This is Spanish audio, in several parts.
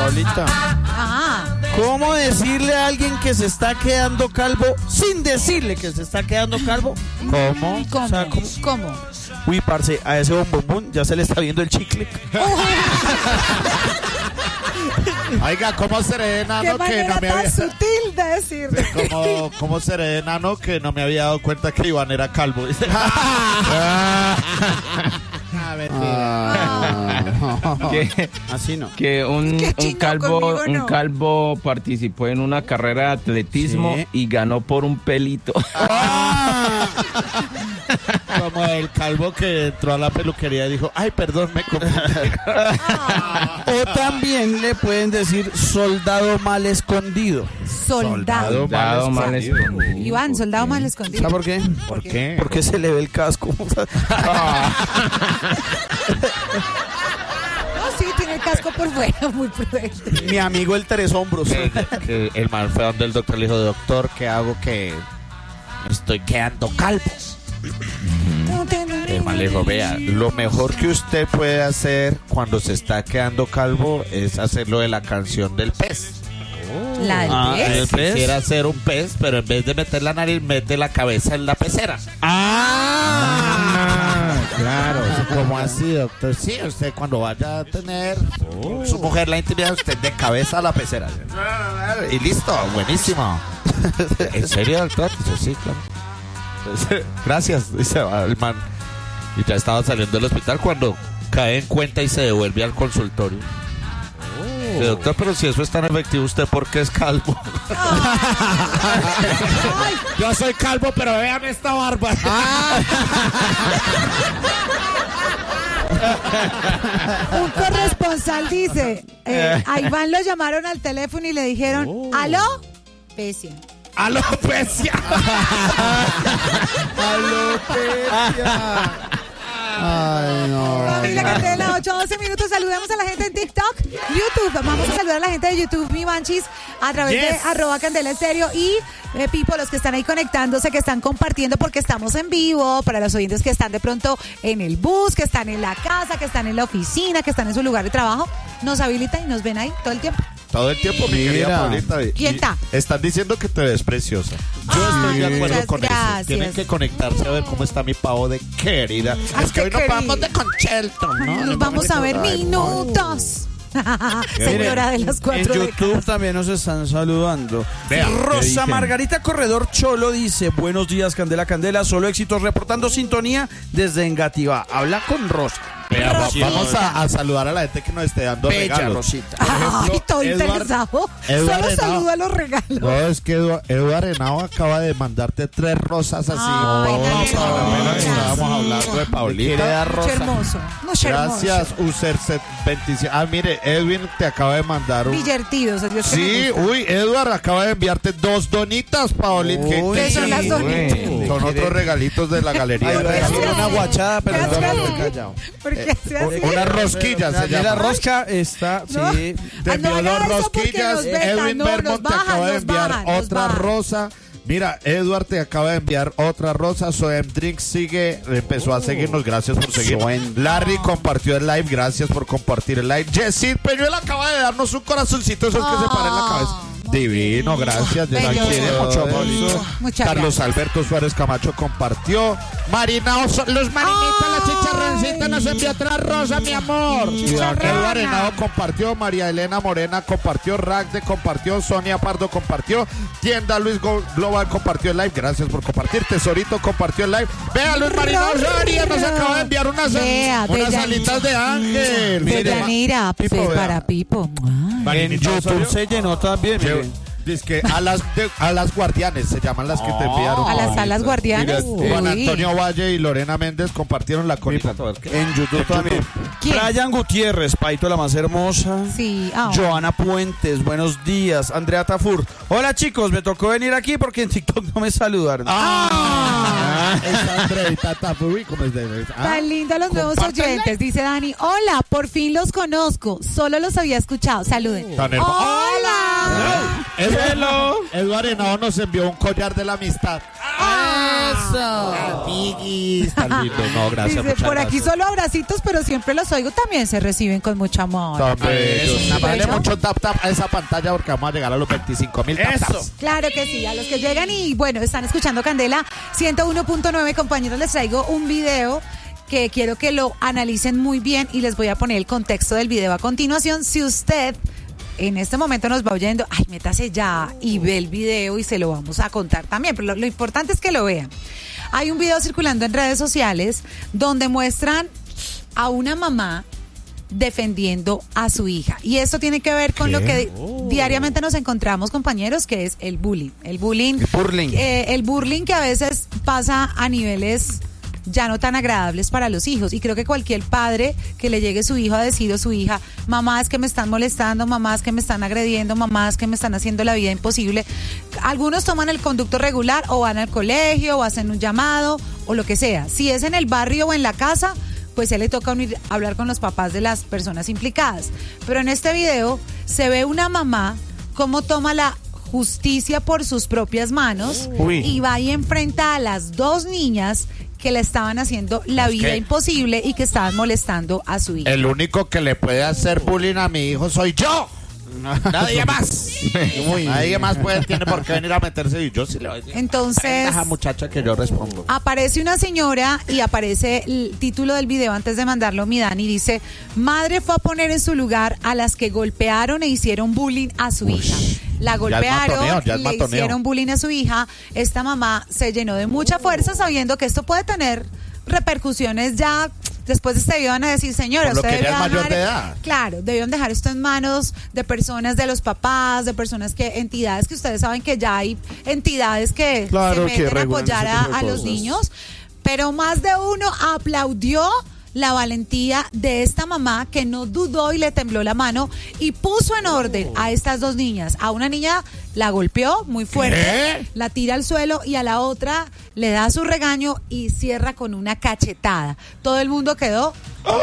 Paulita. Ajá. ¿Cómo decirle a alguien que se está quedando calvo sin decirle que se está quedando calvo? ¿Cómo? ¿Cómo? O sea, ¿Cómo? Uy, parce, a ese bombón ya se le está viendo el chicle. Oiga, ¿cómo seré enano que no me tan había... sutil de decirlo. ¿Cómo seré enano que no me había dado cuenta que Iván era calvo? Así no. Que un calvo participó en una carrera de atletismo y ganó por un pelito. Como el calvo que entró a la peluquería y dijo, ay, perdón, me confundí. O también le pueden decir soldado mal escondido. Soldado mal escondido. Iván, soldado mal escondido. ¿Sabe por qué? ¿Por qué? Porque se le ve el casco. No, sí, tiene el casco por fuera, muy prudente. Mi amigo el tres hombros. Que el man fue donde el doctor le dijo, doctor, ¿qué hago que me estoy quedando calvo? El man le dijo, vea, lo mejor que usted puede hacer cuando se está quedando calvo es hacerlo de la canción del pez. ¿La del pez? ¿el pez? Quisiera hacer un pez, pero en vez de meter la nariz, mete la cabeza en la pecera. Claro. ¿Cómo así, doctor? Sí, usted cuando vaya a tener su mujer la intimidad, usted de cabeza a la pecera. Y listo, buenísimo. ¿En serio, doctor? Dice, sí, claro. Entonces, gracias, dice el man. Y ya estaba saliendo del hospital cuando cae en cuenta y se devuelve al consultorio. Dice, doctor, pero si eso es tan efectivo, ¿usted por qué es calvo? Yo soy calvo, pero vean esta barba. Un corresponsal dice, a Iván lo llamaron al teléfono y le dijeron, ¿aló? Pecia. ¡Alopecia! ¡Alopecia! Ay, no. Familia Candela, 8-12 minutos. Saludemos a la gente en TikTok, YouTube. Vamos a saludar a la gente de YouTube, mi Banchis, a través de @Candela Estéreo y Pipo, los que están ahí conectándose, que están compartiendo porque estamos en vivo. Para los oyentes que están de pronto en el bus, que están en la casa, que están en la oficina, que están en su lugar de trabajo, nos habilitan y nos ven ahí todo el tiempo. Todo el tiempo, mi querida Paulita. ¿Quién está? Están diciendo que te ves preciosa. Yo estoy de acuerdo con eso. Gracias. Tienen que conectarse a ver cómo está mi pavo de querida. Ay, Es que hoy qué nos vamos de concierto, ¿no? Nos vamos a ver minutos. Señora de las 4 En YouTube también nos están saludando. Rosa Margarita Corredor Cholo dice, buenos días, Candela Candela, solo éxitos reportando sintonía desde Engativá. Habla con Rosa. Vamos a saludar a la gente que nos esté dando Bella regalos. Rosita. Ay, todo interesado. Solo Henao. saluda los regalos. No, es que Eduardo Henao acaba de mandarte 3 rosas así. Estábamos hablando de Paulita. Mucho hermoso. Mucho Gracias, hermoso. User27. Mire, Edwin te acaba de mandar un... Divertidos. Sí, Edward acaba de enviarte 2 donitas, Paulita. ¿Qué son las donitas? Son otros regalitos de la galería. Ay, una guachada, pero no Gracias. callado. ¿Por qué se hace? Una rosquilla se llama. La rosca está, No. sí. Te No envió haga 2 eso porque rosquillas. nos vetan, Edwin no, Vermont nos te acaba bajan, de nos enviar bajan, nos otra bajan. rosa. Mira, Edward te acaba de enviar otra rosa. Soem Drinks empezó a seguirnos. Gracias por seguirnos. Larry compartió el live. Gracias por compartir el live. Jessit Peñuel acaba de darnos un corazoncito. Esos que se paran en la cabeza. Divino, gracias. Bello. Quiere mucho, Paulito. Muchas Carlos gracias. Alberto Suárez Camacho compartió. Marina los marinitas, la chicharroncita nos envió otra rosa, mi amor. Eduardo Arenado compartió. María Elena Morena compartió. Ragde compartió. Sonia Pardo compartió. Tienda Luis Global compartió el live. Gracias por compartir. Tesorito compartió el live. Vea, Luis Marino Osorio nos acaba de enviar unas alitas de ángel. Bellanira, Pipo, para Pipo. En YouTube se llenó también. Dice que a las guardianes se llaman las que te enviaron. A las alas guardianas. Juan Uy. Antonio Valle y Lorena Méndez compartieron la conita. En YouTube también. ¿Quién? Brian Gutiérrez, Paito la más hermosa. Sí. Joana Puentes, buenos días. Andrea Tafur. Hola chicos, me tocó venir aquí porque en TikTok no me saludaron. Es Andreita Tafur. ¿Cómo es de? Tan lindos los nuevos oyentes, dice Dani. Hola, por fin los conozco. Solo los había escuchado. Saluden. Tan hermoso. Hola. Eduardo Henao nos envió un collar de la amistad. Amiguis, tan lindo. No, gracias. Dice, por aquí solo abracitos, pero siempre los oigo. También se reciben con mucho amor. Dale mucho tap a esa pantalla porque vamos a llegar a los 25,000 taps. Claro que sí, a los que llegan y bueno, están escuchando Candela 101.9, compañeros, les traigo un video que quiero que lo analicen muy bien y les voy a poner el contexto del video a continuación. Si usted en este momento nos va oyendo, métase ya y ve el video y se lo vamos a contar también, pero lo importante es que lo vean. Hay un video circulando en redes sociales donde muestran a una mamá defendiendo a su hija. Y esto tiene que ver con lo que diariamente nos encontramos, compañeros, que es el bullying. El bullying que a veces pasa a niveles ya no tan agradables para los hijos. Y creo que cualquier padre que le llegue su hijo a decir a su hija, mamá, es que me están molestando, mamá, es que me están agrediendo, mamá, es que me están haciendo la vida imposible. Algunos toman el conducto regular o van al colegio o hacen un llamado o lo que sea. Si es en el barrio o en la casa, pues se le toca hablar con los papás de las personas implicadas. Pero en este video se ve una mamá cómo toma la justicia por sus propias manos y va y enfrenta a las dos niñas que le estaban haciendo la vida imposible y que estaban molestando a su hija. El único que le puede hacer bullying a mi hijo soy yo. Nadie más. Nadie más tiene por qué venir a meterse y yo sí le voy a decir. Entonces, esa muchacha que yo respondo. Aparece una señora y aparece el título del video antes de mandarlo mi Dani. Dice, madre fue a poner en su lugar a las que golpearon e hicieron bullying a su hija. La golpearon, le hicieron bullying a su hija. Esta mamá se llenó de mucha fuerza sabiendo que esto puede tener repercusiones ya. Después de este video van a decir, señora, usted debe mayor de edad. Claro, debieron dejar esto en manos de personas, de los papás, de personas entidades que ustedes saben que ya hay entidades que se meten a apoyar a los niños. Pero más de uno aplaudió la valentía de esta mamá que no dudó y le tembló la mano y puso en orden a estas dos niñas. A una niña la golpeó muy fuerte, la tira al suelo y a la otra le da su regaño y cierra con una cachetada. Todo el mundo quedó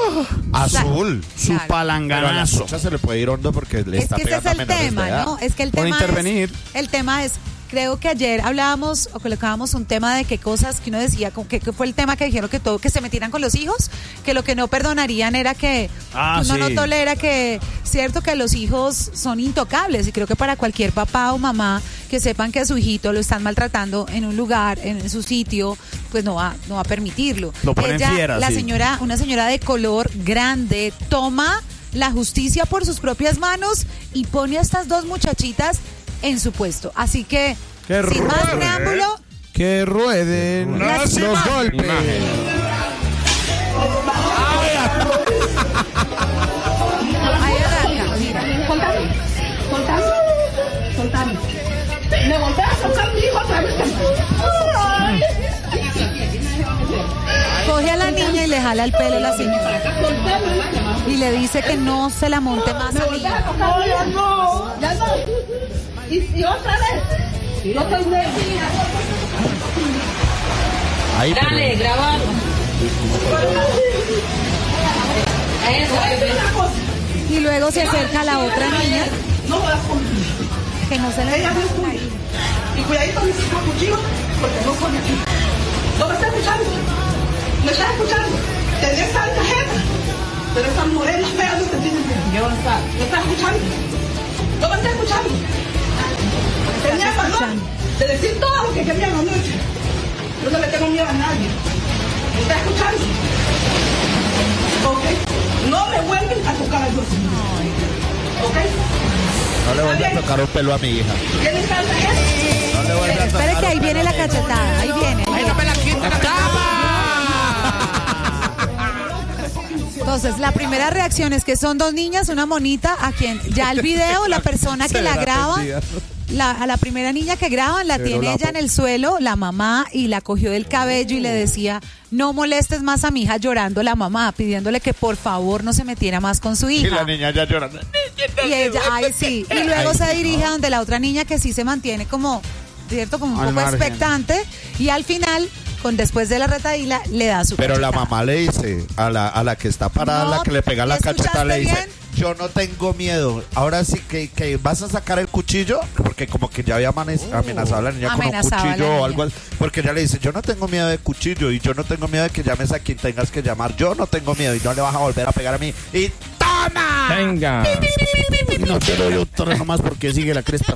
azul. Su palanganazo. A la se le puede ir hondo porque le está pegando a menores de edad. Es que ese es el tema, ¿no? Es que el tema intervenir. El tema es... Creo que ayer hablábamos o colocábamos un tema de qué cosas que uno decía, que fue el tema que dijeron que se metieran con los hijos, que lo que no perdonarían era que uno no tolera que, cierto, que los hijos son intocables y creo que para cualquier papá o mamá que sepan que a su hijito lo están maltratando en un lugar, en su sitio, pues no va a permitirlo. Lo ponen fiera, una señora de color grande toma la justicia por sus propias manos y pone a estas dos muchachitas en su puesto. Así que, sin más preámbulo, que rueden los golpes. Ahí arranca, mira. Soltame. Me volteé a soltar mi hijo otra vez. Coge a la niña y le jala el pelo a la señora. Y le dice que no se la monte más a mí. Ya no. Y otra vez. Yo soy negra. Ahí, dale, grabado. Y luego se acerca a la otra niña. No jodas conmigo. Que no se le ella no es conmigo. Y cuidadito mis cuchillos, porque no son aquí. ¿No me estás escuchando? ¿Me estás escuchando? Tenés tanta gente, pero esas morenas feas no te tienen miedo. Yo no estás. ¿Me estás escuchando? ¿No me estás escuchando? Tenía valor de decir todo lo que quería anoche. Yo no le tengo miedo a nadie. ¿Me estás escuchando? ¿Ok? No me vuelven a tocar a Dios. ¿Ok? No le vuelve a tocar un pelo a mi hija. ¿Tienes tanta gente? No le vuelve a tocar. Espere que ahí viene la cachetada. Ahí viene. ¡Ay, no me la quiten! Entonces, la primera reacción es que son dos niñas, una monita, a quien ya el video, la persona que la graba, a la primera niña que graban, la tiene ella en el suelo, la mamá, y la cogió del cabello y le decía, no molestes más a mi hija, llorando la mamá, pidiéndole que por favor no se metiera más con su hija. Y la niña ya llorando. Y ella, ay sí, y luego se dirige a donde la otra niña que sí se mantiene como, ¿cierto? Como un poco expectante, y al final después de la retahíla, le da su Pero cachetada. la mamá le dice a la que está parada, No, la que le pega la cachetada, le dice, ¿escuchaste yo no tengo miedo. Ahora sí que vas a sacar el cuchillo, porque como que ya había amenazado a la niña con un Amenazaba a la cuchillo o niña. algo así. Porque ella le dice, yo no tengo miedo de cuchillo y yo no tengo miedo de que llames a quien tengas que llamar. Yo no tengo miedo y no le vas a volver a pegar a mí. Y ¡toma! Venga. No te doy otro nomás porque sigue la cresta.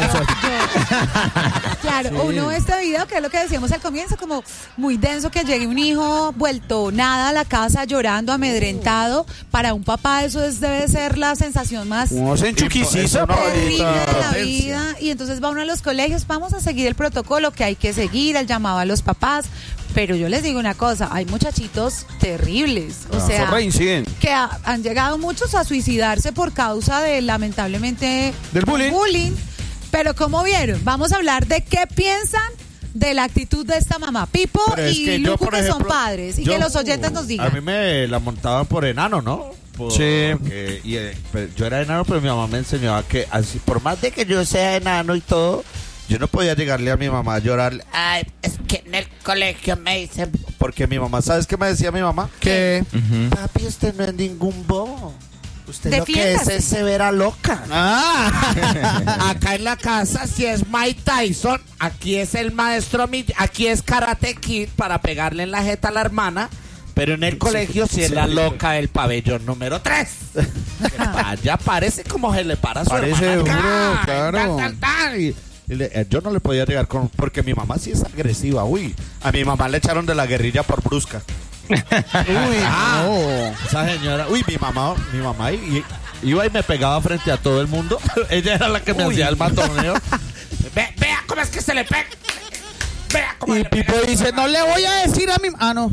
Claro, uno ve este video, que es lo que decíamos al comienzo, como muy denso, que llegue un hijo vuelto nada a la casa llorando, amedrentado. Para un papá eso debe ser la sensación más No se enchuquiciza, terrible de la Potencia. vida. Y entonces va uno a los colegios, vamos a seguir el protocolo que hay que seguir, el llamado a los papás. Pero yo les digo una cosa, hay muchachitos terribles, o sea, reinciden. que han llegado muchos a suicidarse por causa de, lamentablemente, Del bullying. Pero ¿cómo vieron? Vamos a hablar de qué piensan de la actitud de esta mamá. Pipo Pero es y que yo, Lucu, por que son ejemplo, padres, y que los oyentes nos A digan. mí me la montaban por enano, ¿no? Yo era enano, pero mi mamá me enseñó a que, así, por más de que yo sea enano y todo, yo no podía llegarle a mi mamá a llorarle. Ay, es que en el colegio me dicen. Porque mi mamá, ¿sabes qué me decía mi mamá? ¿Qué? Papi, usted no es ningún bobo. Usted Defiéndase. lo que es severa loca. Ah. Acá en la casa, si es Mike Tyson, aquí es el maestro, aquí es Karate Kid para pegarle en la jeta a la hermana. Pero en el colegio, si es la loca del pabellón número 3. Ya parece como se le para a su Parece hermana. duro, claro. Yo no le podía llegar porque mi mamá sí es agresiva. Uy, a mi mamá le echaron de la guerrilla por brusca. Uy, no. Esa señora, mi mamá iba y me pegaba frente a todo el mundo. Ella era la que me hacía el matoneo. Vea cómo es que se le pega. Vea cómo Y le pega. Pipo dice, no le voy a decir a mi... Ah, no.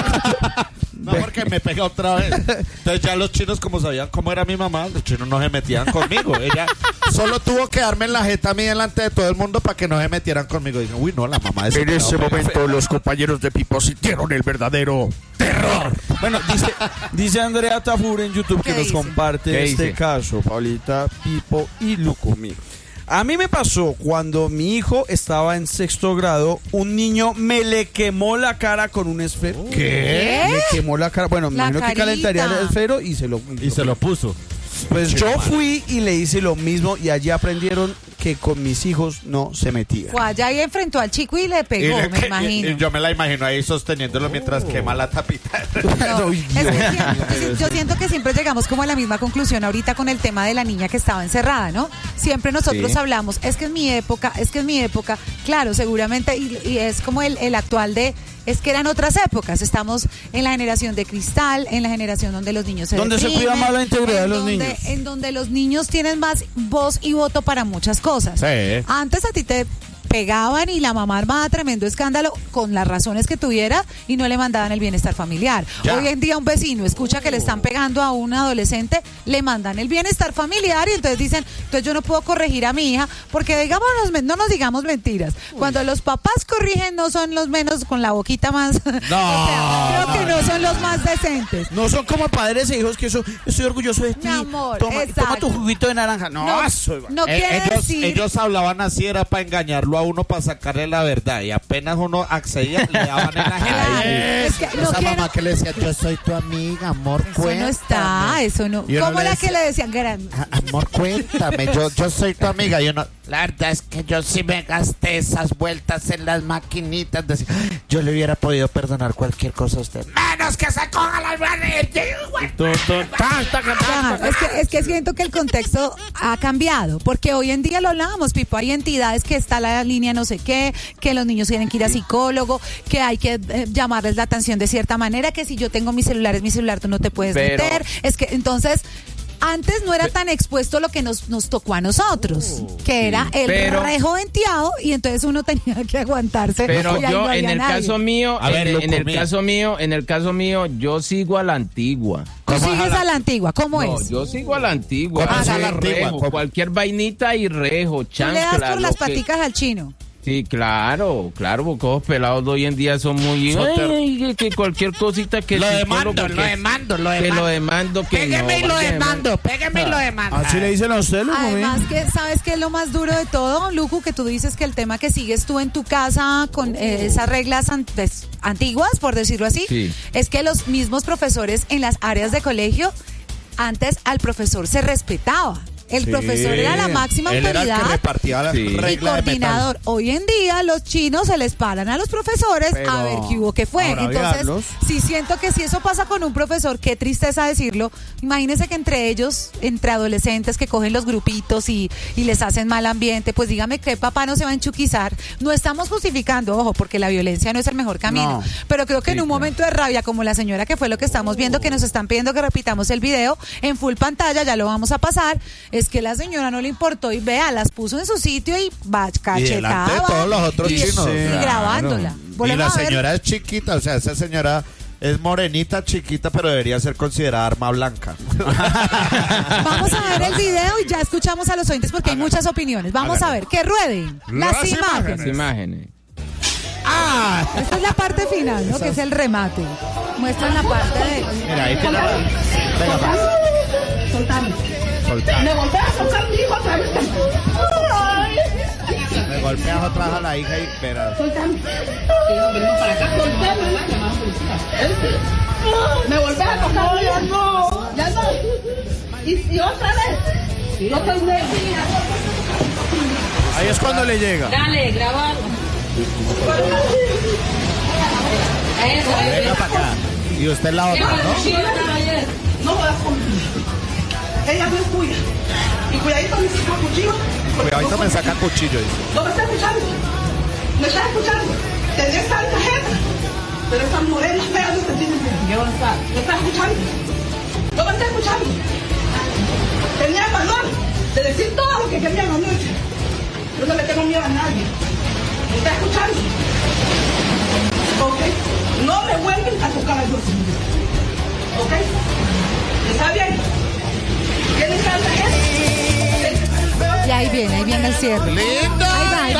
No, porque me pega otra vez. Entonces ya los chinos, como sabían cómo era mi mamá, los chinos no se metían conmigo. Ella solo tuvo que darme en la jeta a mí delante de todo el mundo para que no se metieran conmigo. Dije, uy, no, la mamá es... En ese momento los compañeros de Pipo sintieron el verdadero terror. Bueno, dice Andrea Tafur en YouTube que ¿Qué nos dice? comparte ¿Qué este dice? caso, Paulita, Pipo y Lucumí. A mí me pasó cuando mi hijo estaba en 6º grado, un niño me le quemó la cara con un esfero. ¿Qué? Le quemó la cara. Bueno, me La imagino que calentaría el carita. esfero y se lo puso. Pues yo fui y le hice lo mismo y allí aprendieron que con mis hijos no se metía. Fue allá y enfrentó al chico y le pegó, me imagino. Y yo me la imagino ahí sosteniéndolo mientras quema la tapita. No, Uy, es que Dios. yo siento que siempre llegamos como a la misma conclusión ahorita con el tema de la niña que estaba encerrada, ¿no? Siempre nosotros Sí. hablamos, es que en mi época, claro, seguramente, y es como el actual de, es que eran otras épocas, estamos en la generación de cristal, en la generación donde los niños se Donde se deprimen, cuida más la integridad de los donde- niños. En donde los niños tienen más voz y voto para muchas cosas. Sí. Antes a ti te pegaban y la mamá armaba tremendo escándalo con las razones que tuviera y no le mandaban el bienestar familiar. Ya. Hoy en día un vecino escucha que le están pegando a un adolescente, le mandan el bienestar familiar y entonces dicen, entonces yo no puedo corregir a mi hija porque no nos digamos mentiras. Cuando los papás corrigen no son los menos con la boquita más... No. O sea, creo que no son los más decentes. No son como padres e hijos que eso, estoy orgulloso de ti. Mi amor, toma exacto. tu juguito de naranja. No, eso- no quiere decir... ellos hablaban así, era para engañarlo a uno, para sacarle la verdad. Y apenas uno accedía, le daban en la Claro, jeta. es que no Esa quiero- mamá que le decía, yo soy tu amiga, amor, Eso no está, cuéntame. eso no. Y uno ¿Cómo le la que decía, le decían? Gran... Amor, cuéntame, yo soy tu amiga. Y uno, la verdad es que yo sí me gasté esas vueltas en las maquinitas. Decía, yo le hubiera podido perdonar cualquier cosa a usted. Menos que se coja las manos. Claro, es que siento que el contexto ha cambiado, porque hoy en día lo hablábamos, Pipo, hay entidades que está la línea no sé qué, que los niños tienen que ir a psicólogo, que hay que llamarles la atención de cierta manera, que si yo tengo mi celular, es mi celular, tú no te puedes Pero- meter, es que entonces... Antes no era tan expuesto lo que nos tocó a nosotros, que era el pero- rejoventeado y entonces uno tenía que aguantarse. Pero y ahí yo, no había en el nadie. caso mío, A ver, en el Lucumí. caso mío, yo sigo a la antigua. Tú ¿Cómo sigues es a la- a la antigua, ¿cómo No, es? yo sigo a la antigua. ¿Cómo Yo es a la soy antigua? rejo, ¿Cómo? cualquier vainita y rejo, Tú le das chancla. por las lo que- paticas al chino. Sí, claro, porque los pelados de hoy en día son muy... que cualquier cosita que... Lo demando. Que lo demando, que pégueme y lo demando. Así le dicen a usted, Lucu. Además, que ¿sabes qué es lo más duro de todo, Lucu? Que tú dices que el tema que sigues tú en tu casa con esas reglas antiguas, por decirlo así, sí, es que los mismos profesores en las áreas de colegio, antes al profesor se respetaba. El profesor era la máxima autoridad. Era el que repartía la regla y coordinador. Hoy en día los chinos se les paran a los profesores a ver qué hubo, qué fue. Entonces, sí siento que si eso pasa con un profesor, qué tristeza decirlo. Imagínense que entre ellos, entre adolescentes que cogen los grupitos y les hacen mal ambiente, pues dígame qué papá no se va a enchuquizar. No estamos justificando, ojo, porque la violencia no es el mejor camino. Pero creo que en un momento de rabia, como la señora que fue lo que estamos viendo, que nos están pidiendo que repitamos el video en full pantalla, ya lo vamos a pasar. Es que la señora no le importó y vea, las puso en su sitio y va cachetaba. Y delante de todos los otros chinos. Y grabándola. Y la señora es chiquita, o sea, esa señora es morenita, chiquita, pero debería ser considerada arma blanca. Vamos a ver el video y ya escuchamos a los oyentes porque hay muchas opiniones. Vamos a ver, que rueden las imágenes. Esta es la parte final, ¿no? Que es el remate. Muestran la parte de... Mira, ahí tiene... Venga, va. Soltame. Me volteas a soltar mi hijo otra vez. Me golpeas otra vez a la hija y verás. Soltame. Venimos para acá. Soltame. Me volteas a tocar. Ya no. Ya no. Y otra vez. No te unés. Ahí es cuando le llega. Dale, grabado. Venga para acá. Y usted la otra, ¿no? No jodas conmigo. Ella no es tuya. Y cuidadito me saca cuchillo. Cuidadito me saca cuchillo, dice. ¿No me estás escuchando? ¿Me estás escuchando? Tendrías tanta gente. Pero esas morenas feas no te tienen miedo. ¿Me estás escuchando? ¿No me estás escuchando? Tenía el valor de decir todo lo que quería anoche. Yo no le tengo miedo a nadie. ¿Me estás escuchando? ¿Ok? No me vuelven a tocar a Dios. ¿Ok? ¿Está bien? ¿Tienes tanta gente? Y ahí viene el cierre. ¡Lindo! Ahí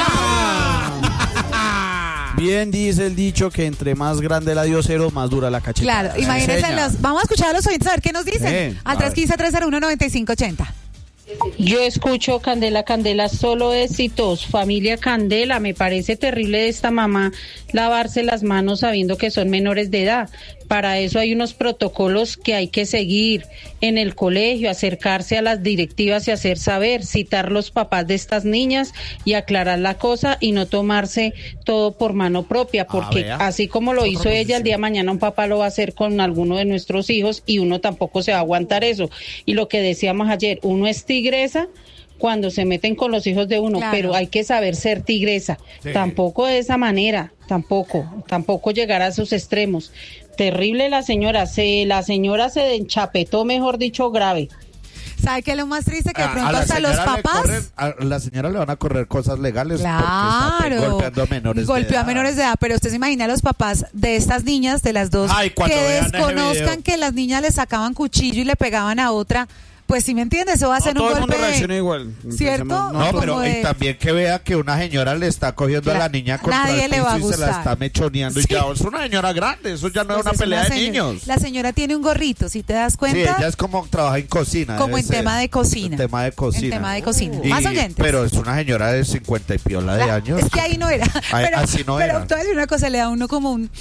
va. Bien dice el dicho que entre más grande el adiosero, más dura la cachetada. Claro, imagínense vamos a escuchar a los oyentes a ver qué nos dicen. Al 315-301-9580. Yo escucho Candela, solo éxitos. Familia Candela, me parece terrible de esta mamá lavarse las manos sabiendo que son menores de edad. Para eso hay unos protocolos que hay que seguir en el colegio, acercarse a las directivas y hacer saber, citar los papás de estas niñas y aclarar la cosa y no tomarse todo por mano propia, porque así como lo hizo ella, el día de mañana un papá lo va a hacer con alguno de nuestros hijos y uno tampoco se va a aguantar eso. Y lo que decíamos ayer, uno es tigresa cuando se meten con los hijos de uno, claro, pero hay que saber ser tigresa, tampoco de esa manera, tampoco llegar a esos extremos. Terrible la señora se enchapetó, mejor dicho, grave. ¿Sabe qué es lo más triste? Que de pronto hasta los papás... A la señora le van a correr cosas legales, claro, porque está golpeando a menores de edad. Golpeó a menores de edad, pero usted se imagina a los papás de estas niñas, de las dos, que desconozcan que las niñas le sacaban cuchillo y le pegaban a otra. Pues si me entiendes, eso va a ser un golpe. Todo el mundo reacciona igual. ¿Cierto? No, pero y también que vea que una señora le está cogiendo a la niña contra el piso y se la está mechoneando. Y ya es una señora grande, eso ya no es una pelea de niños. La señora tiene un gorrito, si te das cuenta. Sí, ella es como trabaja en cocina. Como en tema de cocina. En tema de cocina. Más oyentes. Pero es una señora de 50 y piola de años. Es que ahí no era. Así no era. Pero te voy a decir una cosa, le da a uno como un...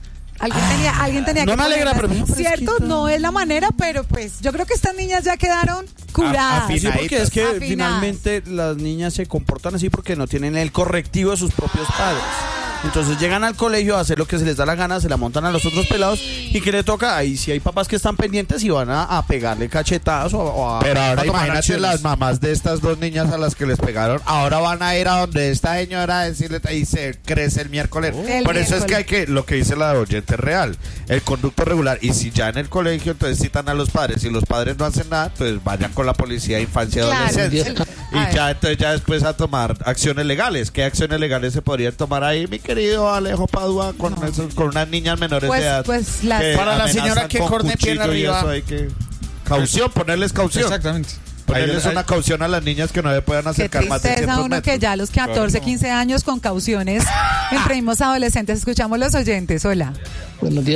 Alguien tenía no que me alegra, pero cierto, no es la manera, pero pues yo creo que estas niñas ya quedaron curadas. Sí, porque es que finalmente las niñas se comportan así porque no tienen el correctivo de sus propios padres. Entonces llegan al colegio a hacer lo que se les da la gana, se la montan a los otros pelados y ¿qué le toca? Ahí sí hay papás que están pendientes y van a pegarle cachetadas o a... Pero ahora imagínate las mamás de estas dos niñas a las que les pegaron, ahora van a ir a donde esta señora a decirle y se crece el miércoles. Por eso es que lo que dice la oyente es real, el conducto regular, y si ya en el colegio entonces citan a los padres y los padres no hacen nada, pues vayan con la policía de infancia y adolescencia. Y ya entonces ya después a tomar acciones legales. ¿Qué acciones legales se podrían tomar ahí, mi querido Alejo Padua, con unas niñas menores de edad? Para la señora que corne pierna arriba. Caución, ponerles caución. Exactamente. Ponerles una caución a las niñas que no le puedan acercar más de 200 metros. Uno que ya a los 14, 15 años con cauciones entre mismos adolescentes. Escuchamos los oyentes. Hola. Buenos días.